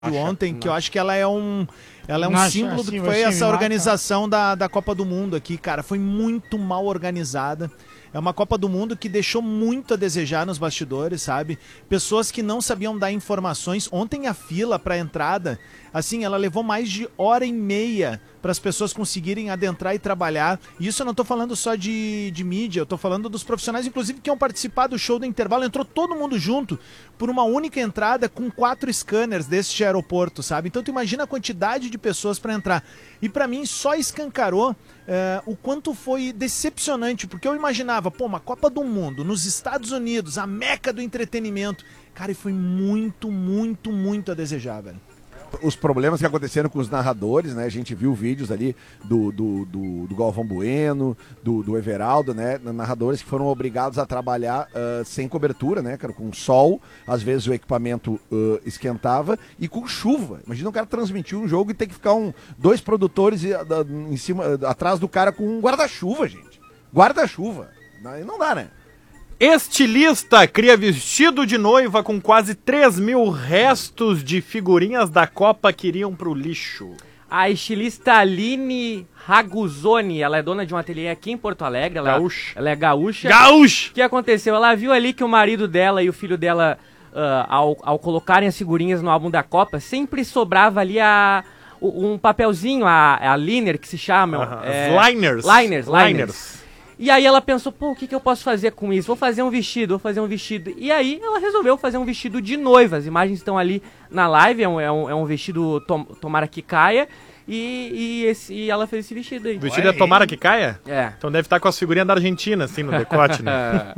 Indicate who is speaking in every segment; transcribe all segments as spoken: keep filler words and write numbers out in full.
Speaker 1: ontem, que eu acho que ela é um, ela é um
Speaker 2: Nossa,
Speaker 1: símbolo do
Speaker 2: assim,
Speaker 1: que foi
Speaker 2: você
Speaker 1: essa
Speaker 2: me
Speaker 1: organização da, da Copa do Mundo aqui, cara. Foi muito mal organizada. É uma Copa do Mundo que deixou muito a desejar nos bastidores, sabe? Pessoas que não sabiam dar informações. Ontem a fila para entrada, assim, ela levou mais de hora e meia para as pessoas conseguirem adentrar e trabalhar. E isso eu não tô falando só de, de mídia, eu tô falando dos profissionais, inclusive, que iam participar do show do intervalo. Entrou todo mundo junto por uma única entrada com quatro scanners deste aeroporto, sabe? Então tu imagina a quantidade de pessoas para entrar. E para mim só escancarou é, o quanto foi decepcionante, porque eu imaginava, pô, uma Copa do Mundo nos Estados Unidos, a meca do entretenimento. Cara, e foi muito, muito, muito a desejar, velho.
Speaker 3: Os problemas que aconteceram com os narradores, né? A gente viu vídeos ali do, do, do, do Galvão Bueno, do, do Everaldo, né? Narradores que foram obrigados a trabalhar uh, sem cobertura, né, cara? Com sol, às vezes o equipamento uh, esquentava e com chuva. Imagina o cara transmitir um jogo e ter que ficar um, dois produtores em cima, atrás do cara com um guarda-chuva, gente. Guarda-chuva. Não dá, né?
Speaker 4: Estilista cria vestido de noiva com quase três mil restos de figurinhas da Copa que iriam pro lixo.
Speaker 5: A estilista Aline Raguzoni, ela é dona de um ateliê aqui em Porto Alegre. Ela,
Speaker 4: Gaúcha.
Speaker 5: Ela é gaúcha.
Speaker 4: Gaúcha!
Speaker 5: O que aconteceu? Ela viu ali que o marido dela e o filho dela, uh, ao, ao colocarem as figurinhas no álbum da Copa, sempre sobrava ali a... um papelzinho, a, a liner, que se chama.
Speaker 4: Uh-huh.
Speaker 5: É,
Speaker 4: liners.
Speaker 5: Liners, liners.
Speaker 4: Liners.
Speaker 5: E aí ela pensou, pô, o que, que eu posso fazer com isso? Vou fazer um vestido, vou fazer um vestido. E aí ela resolveu fazer um vestido de noiva. As imagens estão ali na live, é um, é um, é um vestido tom, tomara que caia. E, e, esse, e ela fez esse vestido aí.
Speaker 4: O vestido é tomara que caia?
Speaker 5: É.
Speaker 4: Então deve estar com as figurinhas da Argentina, assim, no decote, né?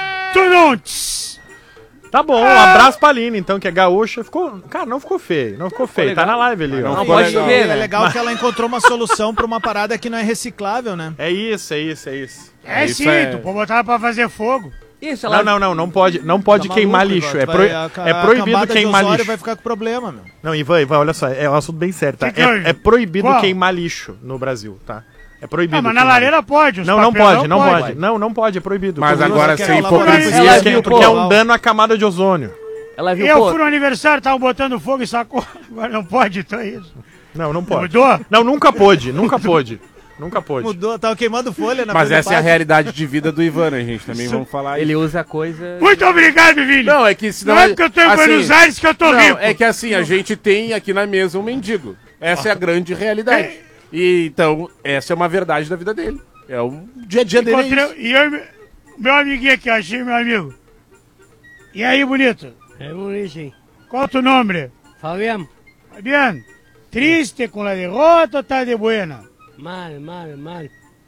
Speaker 4: Tá bom, um abraço pra Aline, então, que é gaúcha. Ficou, cara, não ficou feio, não ficou feio. Tá na live ali, ó.
Speaker 5: Não pode ver, né?
Speaker 1: É legal que ela encontrou uma solução pra uma parada que não é reciclável, né?
Speaker 4: É isso, é isso, é isso.
Speaker 2: É,
Speaker 4: isso
Speaker 2: sim,
Speaker 4: é...
Speaker 2: tu pode botar pra fazer fogo.
Speaker 5: Isso, ela...
Speaker 4: Não, não, não, não pode, não pode
Speaker 1: Tá
Speaker 4: queimar
Speaker 1: maluco,
Speaker 4: lixo.
Speaker 1: Ivan,
Speaker 4: É,
Speaker 1: tu
Speaker 4: pro...
Speaker 1: vai- a-
Speaker 4: é
Speaker 1: a
Speaker 4: proibido
Speaker 1: cambada de
Speaker 4: queimar
Speaker 1: Osório
Speaker 4: lixo.
Speaker 1: vai ficar com problema, meu.
Speaker 4: Não, Ivan, Ivan, olha só, é um assunto bem sério, tá?
Speaker 2: Que que houve?
Speaker 4: É, é proibido
Speaker 2: Qual?
Speaker 4: queimar lixo no Brasil, tá? É proibido.
Speaker 2: Ah, mas na
Speaker 4: queimar
Speaker 2: lareira
Speaker 4: lixo.
Speaker 2: pode. os
Speaker 4: Não, não
Speaker 2: papelão
Speaker 4: pode, não pode. Não, não pode, é proibido.
Speaker 6: Mas
Speaker 4: Proibido.
Speaker 6: agora
Speaker 1: quer
Speaker 6: sem
Speaker 1: colaborar com
Speaker 6: hipocrisia.
Speaker 5: Ela
Speaker 4: Porque,
Speaker 5: viu,
Speaker 4: porque é
Speaker 5: pô.
Speaker 4: um dano à camada de ozônio.
Speaker 5: Ela viu,
Speaker 2: Eu
Speaker 5: pô...
Speaker 2: fui no aniversário, tava botando fogo e sacou. Agora não pode, então é isso.
Speaker 4: Não, não pode.
Speaker 2: Mudou?
Speaker 4: Não, nunca pôde, nunca pôde. Nunca pôde.
Speaker 1: Mudou, tava queimando folha na
Speaker 6: Mas
Speaker 1: frente do
Speaker 6: essa é a
Speaker 1: pátio.
Speaker 6: realidade de vida do Ivan, né, gente? Também vamos falar
Speaker 5: Ele
Speaker 6: isso.
Speaker 5: usa coisa...
Speaker 2: Muito obrigado, Vini.
Speaker 6: Não, é que senão...
Speaker 2: Não é porque eu tô em
Speaker 6: assim,
Speaker 2: Buenos Aires que eu tô
Speaker 6: não,
Speaker 2: rico.
Speaker 6: é que assim, a gente tem aqui na mesa um mendigo. Essa é a grande realidade. E então, essa é uma verdade da vida dele. É o dia a dia dele. É isso.
Speaker 2: Encontrei- E eu, meu amiguinho aqui, eu achei meu amigo. E aí, bonito?
Speaker 7: É bonito.
Speaker 2: Qual é o teu nome?
Speaker 7: Fabián,
Speaker 2: Fabiano, triste com a derrota ou tá de buena?
Speaker 7: mal, mal, mal.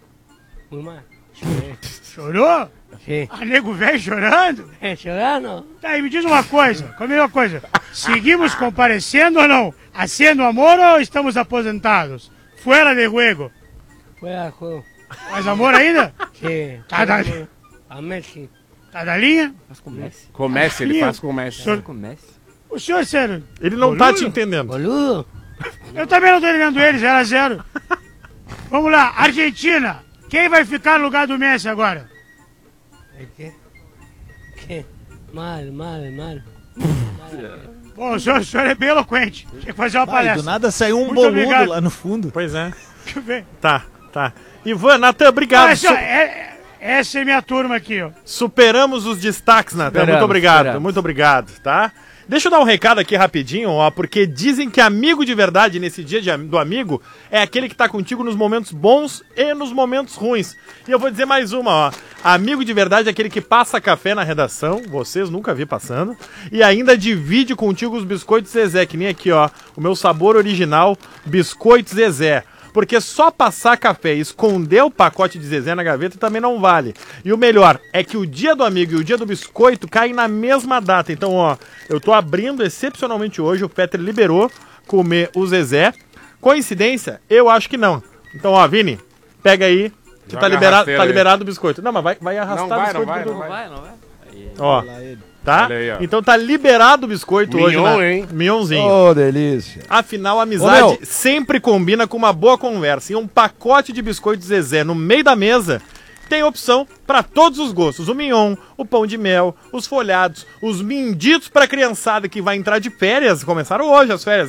Speaker 7: Muy mal. Choré.
Speaker 2: Chorou?
Speaker 7: Sí.
Speaker 2: A nego velho chorando?
Speaker 7: Eh, llorando.
Speaker 2: Tá, e me diz uma coisa, comigo uma coisa. Seguimos comparecendo ou não? Haciendo amor ou estamos aposentados? Fuera de juego.
Speaker 7: Fuera de juego.
Speaker 2: Faz amor ainda?
Speaker 7: Sí.
Speaker 2: Tá da,
Speaker 7: A Messi.
Speaker 2: tá da linha?
Speaker 5: Faz com Messi.
Speaker 6: Comece, ele
Speaker 2: Minha-
Speaker 6: faz comece.
Speaker 2: Senhor-
Speaker 5: Com Messi.
Speaker 2: O senhor, sério?
Speaker 4: Ele não tá
Speaker 2: Boludo?
Speaker 4: te entendendo.
Speaker 7: Boludo.
Speaker 2: Eu também não tô entendendo ele, zero a zero. Vamos lá, Argentina. Quem vai ficar no lugar do Messi agora?
Speaker 7: ¿El qué? ¿Qué? Mal, mal, mal.
Speaker 2: Bom, o senhor, o senhor é bem eloquente. Tinha que fazer uma
Speaker 1: Ai, do
Speaker 2: palestra.
Speaker 1: nada saiu um
Speaker 2: Muito
Speaker 1: boludo
Speaker 2: obrigado.
Speaker 1: lá no fundo.
Speaker 4: Pois é.
Speaker 2: Deixa eu ver.
Speaker 4: Tá, tá. Ivan, Natan, obrigado.
Speaker 2: Olha só,
Speaker 4: Su-
Speaker 2: é- é- essa é minha turma aqui, ó.
Speaker 4: Superamos os destaques, Natan.
Speaker 5: Superamos,
Speaker 4: Muito obrigado,
Speaker 5: superamos.
Speaker 4: muito obrigado, tá? Deixa eu dar um recado aqui rapidinho, ó, porque dizem que amigo de verdade nesse dia de am- do amigo é aquele que tá contigo nos momentos bons e nos momentos ruins. E eu vou dizer mais uma, ó. Amigo de verdade é aquele que passa café na redação, vocês nunca vi passando, e ainda divide contigo os biscoitos Zezé, que nem aqui, ó, o meu sabor original, biscoitos Zezé. Porque só passar café e esconder o pacote de Zezé na gaveta também não vale. E o melhor é que o dia do amigo e o dia do biscoito caem na mesma data. Então, ó, eu tô abrindo excepcionalmente hoje, o Peter liberou comer o Zezé. Coincidência? Eu acho que não. Então, ó, Vini, pega aí, que
Speaker 6: Joga
Speaker 4: tá
Speaker 6: a
Speaker 4: liberado,
Speaker 6: rasteira
Speaker 4: tá
Speaker 6: aí.
Speaker 4: liberado o biscoito. Não, mas vai, vai arrastar
Speaker 6: Não
Speaker 4: o
Speaker 6: vai,
Speaker 4: biscoito.
Speaker 6: não vai,
Speaker 4: do-
Speaker 6: não
Speaker 5: Não
Speaker 6: vai.
Speaker 5: vai, não vai? Aí.
Speaker 4: Ó, tá?
Speaker 6: Olha aí, ó.
Speaker 4: Então tá liberado o biscoito hoje,
Speaker 6: Mignon,
Speaker 4: né?
Speaker 6: hein?
Speaker 4: Mignonzinho.
Speaker 3: Ô, delícia.
Speaker 4: Afinal, a amizade
Speaker 3: Ô, meu.
Speaker 4: sempre combina com uma boa conversa. E um pacote de biscoitos Zezé no meio da mesa tem opção para todos os gostos. O mignon, o pão de mel, os folhados, os minditos para criançada que vai entrar de férias. Começaram hoje as férias.